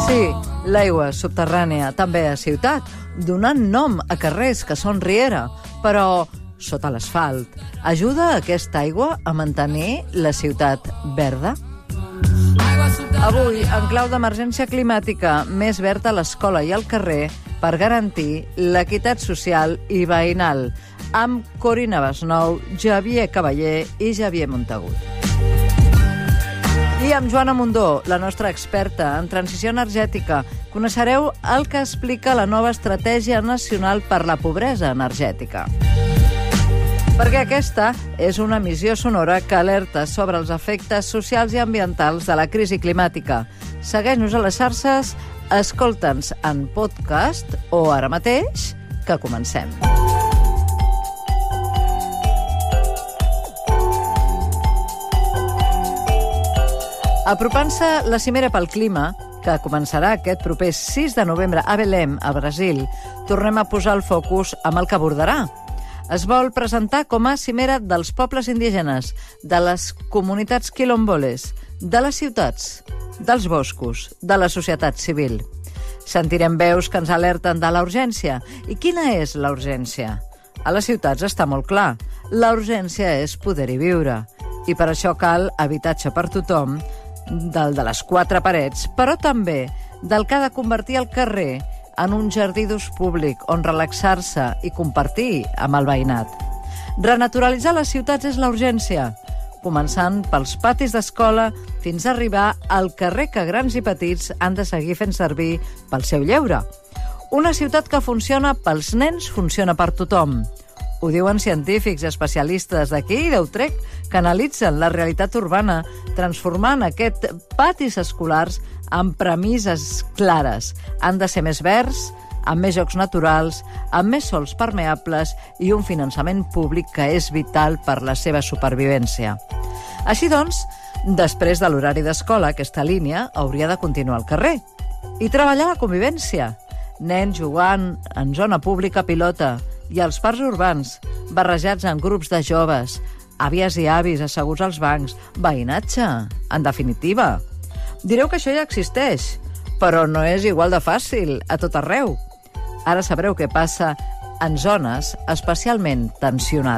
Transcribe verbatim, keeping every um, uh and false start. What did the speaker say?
Sí, l'aigua subterrània també a ciutat, donant nom a carrers que són riera, però sota l'asfalt. Ajuda aquesta aigua a mantenir la ciutat verda? Avui, en clau d'emergència climàtica, més verd a l'escola i al carrer per garantir l'equitat social i veïnal, amb Corina Basnou, Xavier Cavaller i Xavier Montagut. I amb Joana Mundó, la nostra experta en transició energètica, coneixereu el que explica la nova Estratègia Nacional per la Pobresa Energètica. Perquè aquesta és una emissió sonora que alerta sobre els efectes socials i ambientals de la crisi climàtica. Segueix-nos a les xarxes, escolta'ns en podcast o ara mateix, que comencem. Apropant-se la cimera pel clima, que començarà aquest proper sis de novembre a Belém, a Brasil, tornem a posar el focus amb el que abordarà. Es vol presentar com a cimera dels pobles indígenes, de les comunitats quilomboles, de les ciutats, dels boscos, de la societat civil. Sentirem veus que ens alerten de la urgència. I quina és la urgència? A les ciutats està molt clar. La urgència és poder-hi viure. I per això cal habitatge per tothom, del de les quatre parets, però també del que ha de convertir el carrer en un jardí d'ús públic on relaxar-se i compartir amb el veïnat. Renaturalitzar les ciutats és la urgència, començant pels patis d'escola fins a arribar al carrer que grans i petits han de seguir fent servir pel seu lleure. Una ciutat que funciona pels nens funciona per tothom. Ho diuen científics i especialistes d'aquí i d'Utrecht que analitzen la realitat urbana, transformant aquests patis escolars amb premisses clares. Han de ser més verds, amb més jocs naturals, amb més sòls permeables i un finançament públic que és vital per la seva supervivència. Així doncs, després de l'horari d'escola, aquesta línia hauria de continuar al carrer i treballar la convivència. Nens jugant en zona pública pilota i als parcs urbans, barrejats en grups de joves, àvies i avis asseguts als bancs, veïnatge, en definitiva. Direu que això ja existeix, però no és igual de fàcil a tot arreu. Ara sabreu què passa en zones especialment tensionades.